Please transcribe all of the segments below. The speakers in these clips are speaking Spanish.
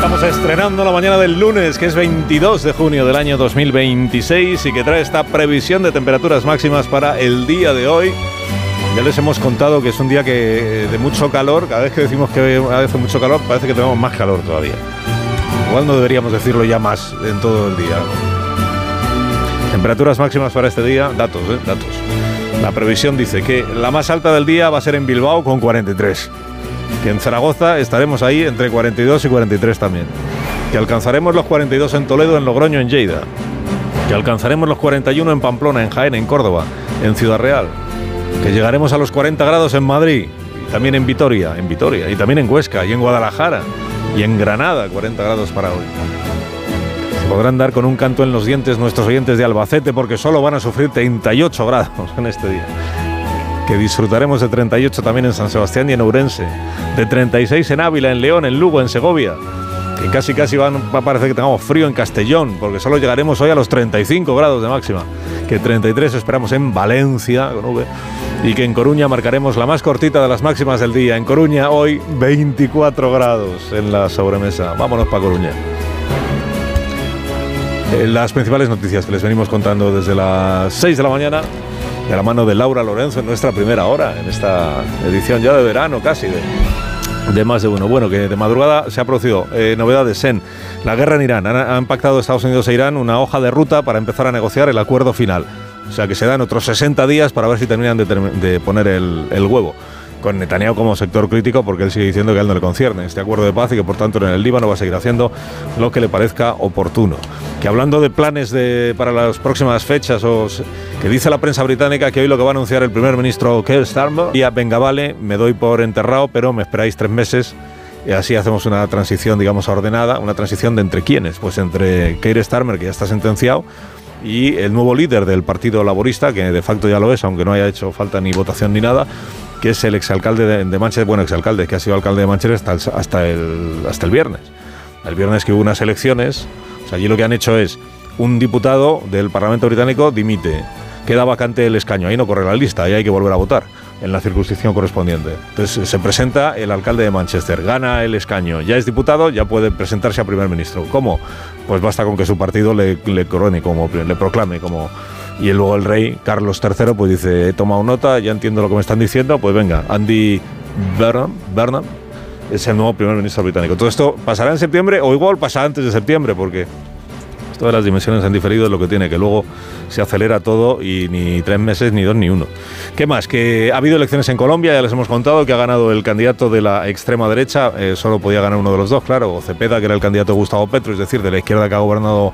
Estamos estrenando la mañana del lunes, que es 22 de junio del año 2026 y que trae esta previsión de temperaturas máximas para el día de hoy. Ya les hemos contado que es un día de mucho calor. Cada vez que decimos que hace mucho calor, parece que tenemos más calor todavía. Igual no deberíamos decirlo ya más en todo el día. Temperaturas máximas para este día, datos. La previsión dice que la más alta del día va a ser en Bilbao con 43. Que en Zaragoza estaremos ahí entre 42 y 43 también. Que alcanzaremos los 42 en Toledo, en Logroño, en Lleida. Que alcanzaremos los 41 en Pamplona, en Jaén, en Córdoba, en Ciudad Real. Que llegaremos a los 40 grados en Madrid, y también en Vitoria, y también en Huesca, y en Guadalajara, y en Granada, 40 grados para hoy. Se podrán dar con un canto en los dientes nuestros oyentes de Albacete, porque solo van a sufrir 38 grados en este día. Que disfrutaremos de 38 también en San Sebastián y en Ourense, de 36 en Ávila, en León, en Lugo, en Segovia, que casi va a parecer que tengamos frío en Castellón, porque solo llegaremos hoy a los 35 grados de máxima, que 33 esperamos en Valencia, con V, y que en Coruña marcaremos la más cortita de las máximas del día. En Coruña hoy 24 grados en la sobremesa. Vámonos para Coruña. Las principales noticias que les venimos contando desde las 6 de la mañana, de la mano de Laura Lorenzo en nuestra primera hora, en esta edición ya de verano casi, de más de uno. Bueno, que de madrugada se ha producido novedades en la guerra en Irán. Han pactado Estados Unidos e Irán una hoja de ruta para empezar a negociar el acuerdo final. O sea que se dan otros 60 días para ver si terminan de poner el huevo. Con Netanyahu como sector crítico, porque él sigue diciendo que a él no le concierne este acuerdo de paz y que por tanto en el Líbano va a seguir haciendo lo que le parezca oportuno. Que hablando de planes para las próximas fechas, que dice la prensa británica que hoy lo que va a anunciar el primer ministro Keir Starmer, y venga vale, me doy por enterrado, pero me esperáis 3 meses y así hacemos una transición, digamos, ordenada. Una transición de entre quiénes, pues entre Keir Starmer, que ya está sentenciado, y el nuevo líder del Partido Laborista, que de facto ya lo es, aunque no haya hecho falta ni votación ni nada, que es el exalcalde de Manchester, exalcalde, que ha sido alcalde de Manchester hasta el viernes. El viernes que hubo unas elecciones, o sea, allí lo que han hecho es, un diputado del Parlamento británico dimite, queda vacante el escaño, ahí no corre la lista, ahí hay que volver a votar en la circunscripción correspondiente. Entonces se presenta el alcalde de Manchester, gana el escaño, ya es diputado, ya puede presentarse a primer ministro. ¿Cómo? Pues basta con que su partido le corone, le proclame como... Y luego el rey Carlos III pues dice, he tomado nota, ya entiendo lo que me están diciendo, pues venga, Andy Burnham es el nuevo primer ministro británico. Todo esto pasará en septiembre o igual pasa antes de septiembre, porque esto de las dimensiones han diferido es lo que tiene, que luego se acelera todo y ni 3 meses, ni 2, ni 1. ¿Qué más? Que ha habido elecciones en Colombia, ya les hemos contado que ha ganado el candidato de la extrema derecha, solo podía ganar uno de los dos, claro, o Cepeda, que era el candidato de Gustavo Petro, es decir, de la izquierda que ha gobernado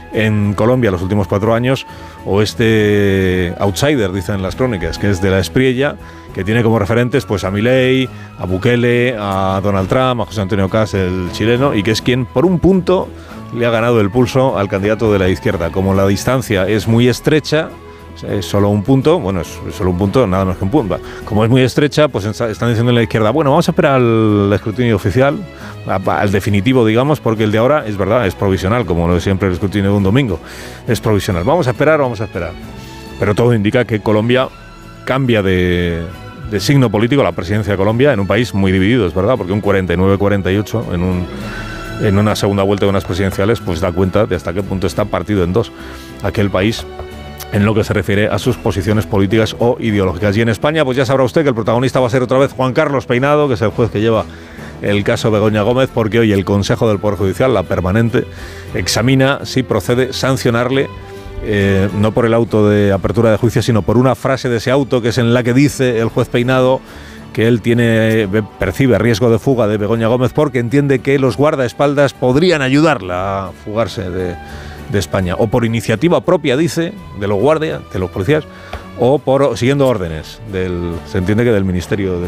en Colombia los últimos 4 años, o este outsider, dicen las crónicas, que es de la Espriella, que tiene como referentes pues a Milei, a Bukele, a Donald Trump, a José Antonio Caz, el chileno, y que es quien por un punto le ha ganado el pulso al candidato de la izquierda. Como la distancia es muy estrecha, es solo un punto, es solo un punto, nada más que un punto. Como es muy estrecha, pues están diciendo en la izquierda, vamos a esperar al escrutinio oficial, al definitivo, digamos, porque el de ahora es verdad, es provisional, como lo de siempre el escrutinio de un domingo, es provisional. Vamos a esperar. Pero todo indica que Colombia cambia de signo político, la presidencia de Colombia, en un país muy dividido, es verdad, porque un 49-48 en una segunda vuelta de unas presidenciales, pues da cuenta de hasta qué punto está partido en dos aquel país en lo que se refiere a sus posiciones políticas o ideológicas. Y en España, pues ya sabrá usted que el protagonista va a ser otra vez Juan Carlos Peinado, que es el juez que lleva el caso Begoña Gómez, porque hoy el Consejo del Poder Judicial, la permanente, examina si procede sancionarle, no por el auto de apertura de juicio, sino por una frase de ese auto, que es en la que dice el juez Peinado que él percibe riesgo de fuga de Begoña Gómez porque entiende que los guardaespaldas podrían ayudarla a fugarse de España, o por iniciativa propia, dice, de los guardias, de los policías, o por siguiendo órdenes se entiende que del Ministerio